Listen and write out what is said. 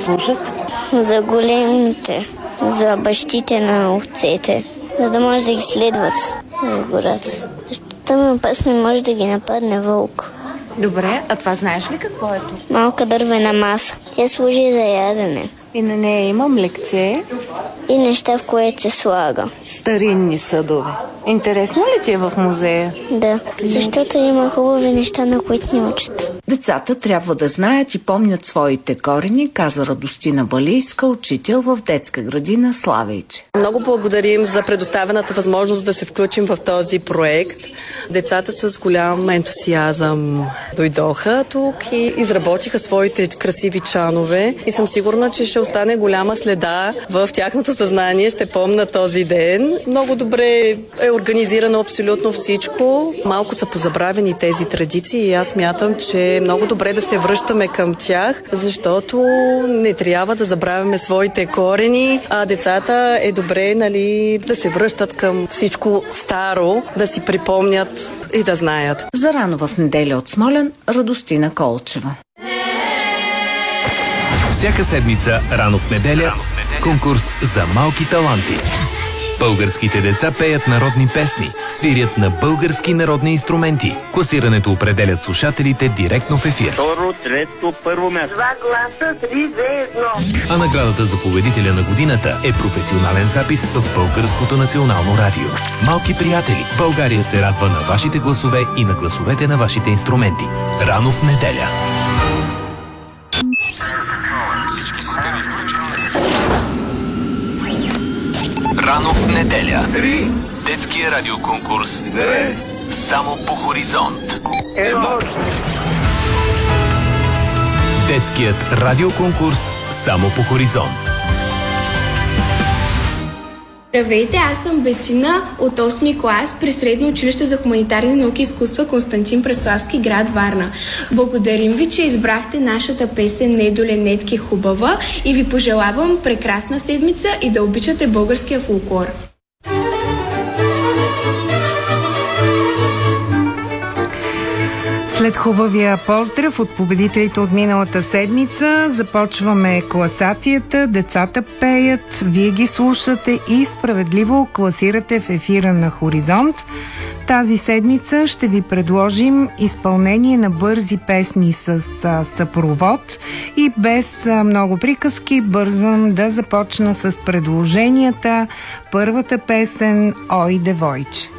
служат? За големите, за бащите на овцете, за да може да ги следват в гората. Защото има песни може да ги нападне вълк. Добре, а това знаеш ли какво е това? Малка дървена маса. Тя служи за ядене. И на нея има млекце и неща, в което се слага. Старинни съдове. Интересно ли ти е в музея? Да, защото има хубави неща, на които ни учат. Децата трябва да знаят и помнят своите корени, каза Радостина Балийска, учител в детска градина Славейче. Много благодарим за предоставената възможност да се включим в този проект. Децата с голям ентусиазъм дойдоха тук и изработиха своите красиви чанове и съм сигурна, че ще остане голяма следа в тяхното съзнание. Ще помня този ден. Много добре е организирано абсолютно всичко. Малко са позабравени тези традиции и аз мятам, че е много добре да се връщаме към тях, защото не трябва да забравяме своите корени, а децата е добре, да се връщат към всичко старо, да си припомнят и да знаят. За Рано в неделя от Смолян, Радостина Колчева. Всяка седмица Рано в неделя конкурс за малки таланти. Българските деца пеят народни песни, свирят на български народни инструменти. Класирането определят слушателите директно в ефир. Второ, трето, първо място. 2 гласа, 3, 2, 1. А наградата за победителя на годината е професионален запис в Българското национално радио. Малки приятели, България се радва на вашите гласове и на гласовете на вашите инструменти. Рано в неделя. Всички системи включени. Рано в неделя. 3. Детския радиоконкурс. 2. Само по хоризонт. 1. Детският радиоконкурс Само по хоризонт. Здравейте, аз съм Бетина от 8-ми клас при Средно училище за хуманитарни науки и изкуства Константин Преславски, град Варна. Благодарим ви, че избрахте нашата песен "Недоленетки" хубава и ви пожелавам прекрасна седмица и да обичате българския фолклор. След хубавия поздрав от победителите от миналата седмица започваме класацията. Децата пеят, вие ги слушате и справедливо класирате в ефира на Хоризонт. Тази седмица ще ви предложим изпълнение на бързи песни с съпровод и без много приказки бързам да започна с предложенията. Първата песен "Ой, девойче".